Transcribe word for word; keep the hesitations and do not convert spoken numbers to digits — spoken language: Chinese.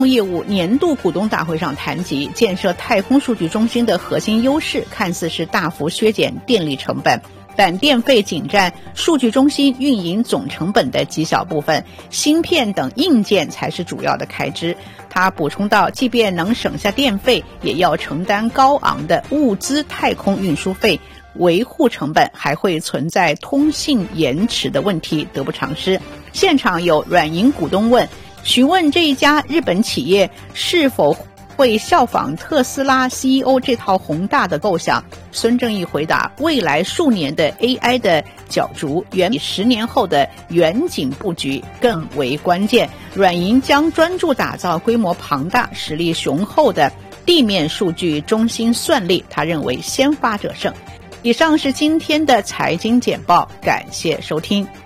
业务年度股东大会上谈及，建设太空数据中心的核心优势看似是大幅削减电力成本，但电费仅占数据中心运营总成本的极小部分，芯片等硬件才是主要的开支。他补充到，即便能省下电费，也要承担高昂的物资太空运输费，维护成本还会存在通信延迟的问题，得不偿失。现场有软银股东问询问这一家日本企业是否会效仿特斯拉 C E O 这套宏大的构想。孙正义回答，未来数年的 A I 的角逐远比十年后的远景布局更为关键，软银将专注打造规模庞大、实力雄厚的地面数据中心算力，他认为先发者胜。以上是今天的财经简报，感谢收听。